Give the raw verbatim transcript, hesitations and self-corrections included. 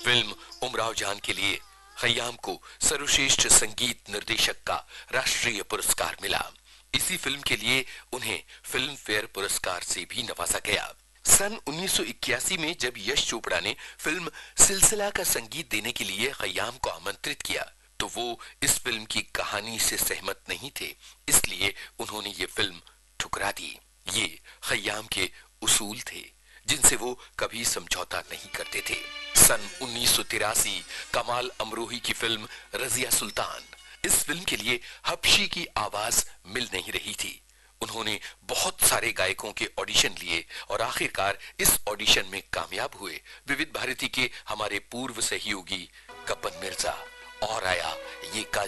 Film Umrao जान के लिए खय्याम को सर्वश्रेष्ठ संगीत निर्देशक का राष्ट्रीय पुरस्कार मिला। इसी फिल्म के लिए उन्हें फिल्म फेयर पुरस्कार से भी नवाजा गया। सन उन्नीस सौ इक्यासी में जब यश चोपड़ा ने फिल्म सिलसिला का संगीत देने के लिए खय्याम को आमंत्रित किया तो वो इस फिल्म की कहानी से सहमत नहीं थे, इसलिए उन्होंने ये फिल्म ठुकरा दी। ये खय्याम के उसूल थे जिनसे वो कभी समझौता नहीं करते थे। सन उन्नीस सौ तिरासी कमाल अमरोही की फिल्म रजिया सुल्तान, इस फिल्म के लिए हबशी की आवाज मिल नहीं रही थी। उन्होंने बहुत सारे गायकों के ऑडिशन लिए और आखिरकार इस ऑडिशन में कामयाब हुए। विविध भारती के हमारे पूर्व सहयोगी गब्बन मिर्जा और आया ये काल